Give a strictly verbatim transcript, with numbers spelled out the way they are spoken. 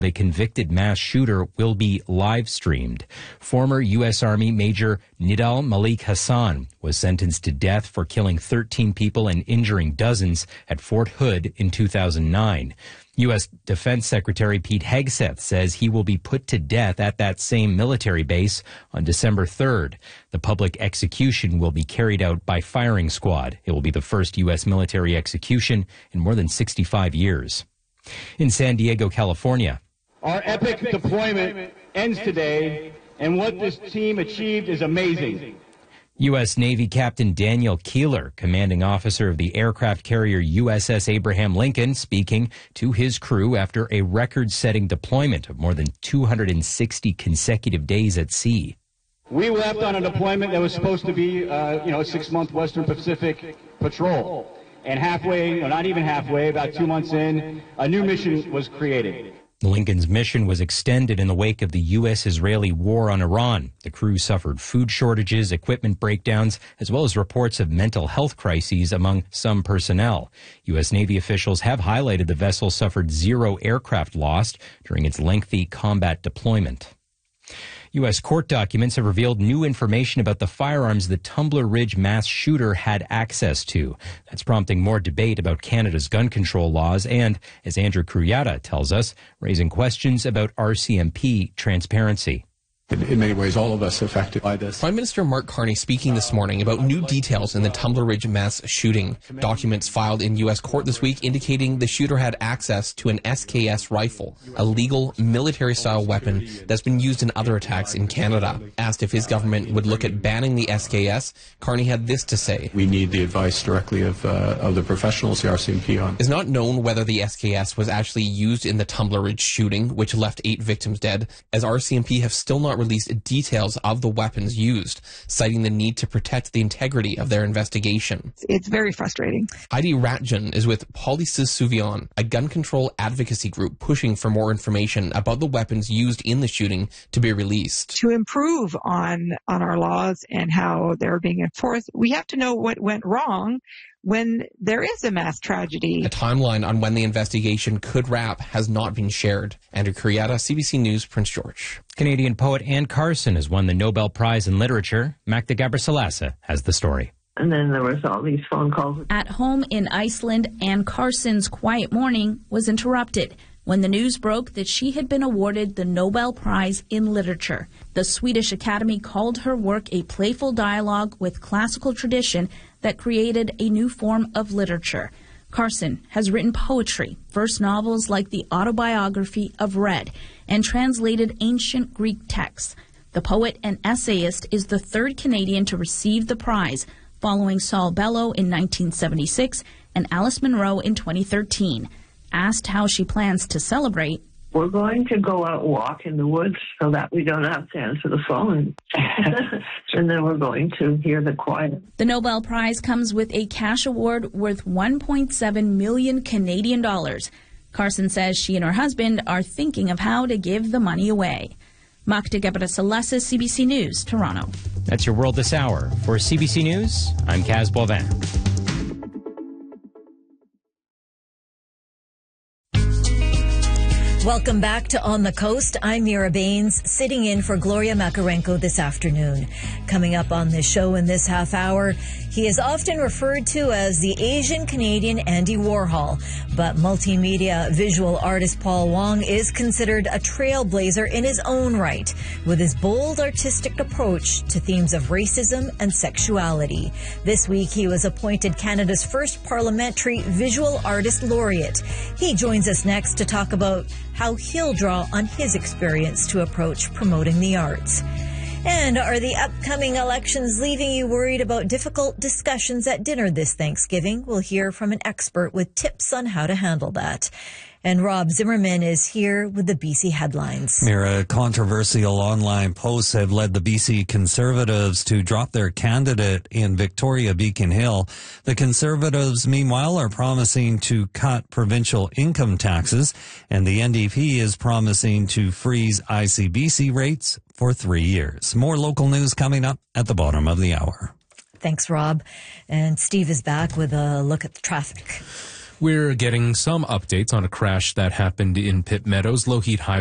The convicted mass shooter will be live streamed. Former U S Army Major Nidal Malik Hassan was sentenced to death for killing thirteen people and injuring dozens at Fort Hood in two thousand nine. U S Defense Secretary Pete Hegseth says he will be put to death at that same military base on December third. The public execution will be carried out by firing squad. It will be the first U S military execution in more than sixty-five years. In San Diego, California, our epic deployment ends today, and what this team achieved is amazing. U S Navy Captain Daniel Keeler, commanding officer of the aircraft carrier U S S Abraham Lincoln, speaking to his crew after a record-setting deployment of more than two hundred sixty consecutive days at sea. We left on a deployment that was supposed to be, uh, you know, a six-month Western Pacific patrol. And halfway, or not even halfway, about two months in, a new mission was created. Lincoln's mission was extended in the wake of the U S Israeli war on Iran. The crew suffered food shortages, equipment breakdowns, as well as reports of mental health crises among some personnel. U S Navy officials have highlighted the vessel suffered zero aircraft lost during its lengthy combat deployment. U S court documents have revealed new information about the firearms the Tumbler Ridge mass shooter had access to. That's prompting more debate about Canada's gun control laws and, as Andrew Kruyata tells us, raising questions about R C M P transparency. In many ways, all of us affected by this. Prime Minister Mark Carney speaking this morning about new details in the Tumbler Ridge mass shooting. Documents filed in U S court this week indicating the shooter had access to an S K S rifle, a legal military-style weapon that's been used in other attacks in Canada. Asked if his government would look at banning the S K S, Carney had this to say. We need the advice directly of, uh, of the professionals, the R C M P on. It's not known whether the S K S was actually used in the Tumbler Ridge shooting, which left eight victims dead, as R C M P have still not released details of the weapons used, citing the need to protect the integrity of their investigation. It's very frustrating. Heidi Ratjan is with Polices Souvion, a gun control advocacy group pushing for more information about the weapons used in the shooting to be released. To improve on, on our laws and how they're being enforced, we have to know what went wrong when there is a mass tragedy. A timeline on when the investigation could wrap has not been shared. Andrew Kruyata, C B C News, Prince George. Canadian poet Anne Carson has won the Nobel Prize in Literature. Magda Gabrisalasa has the story. And then there was all these phone calls. At home in Iceland, Anne Carson's quiet morning was interrupted when the news broke that she had been awarded the Nobel Prize in Literature. The Swedish Academy called her work a playful dialogue with classical tradition that created a new form of literature. Carson has written poetry, first novels like the autobiography of Red, and translated ancient Greek texts. The poet and essayist is the third Canadian to receive the prize, following Saul Bellow in nineteen seventy-six and Alice Munro in twenty thirteen. Asked how she plans to celebrate, we're going to go out walk in the woods so that we don't have to answer the phone. And then we're going to hear the quiet. The Nobel Prize comes with a cash award worth one point seven million Canadian dollars. Carson says she and her husband are thinking of how to give the money away. Magda Gabrisalasa, C B C News, Toronto. That's your world this hour. For C B C News, I'm Kaz Boivin. Welcome back to On the Coast. I'm Mira Baines, sitting in for Gloria Makarenko this afternoon. Coming up on this show in this half hour, he is often referred to as the Asian Canadian Andy Warhol, but multimedia visual artist Paul Wong is considered a trailblazer in his own right, with his bold artistic approach to themes of racism and sexuality. This week, he was appointed Canada's first parliamentary visual artist laureate. He joins us next to talk about how he'll draw on his experience to approach promoting the arts. And are the upcoming elections leaving you worried about difficult discussions at dinner this Thanksgiving? We'll hear from an expert with tips on how to handle that. And Rob Zimmerman is here with the B C headlines. Mira, controversial online posts have led the B C Conservatives to drop their candidate in Victoria Beacon Hill. The Conservatives, meanwhile, are promising to cut provincial income taxes, and the N D P is promising to freeze I C B C rates for three years. More local news coming up at the bottom of the hour. Thanks, Rob. And Steve is back with a look at the traffic. We're getting some updates on a crash that happened in Pitt Meadows. Lougheed Highway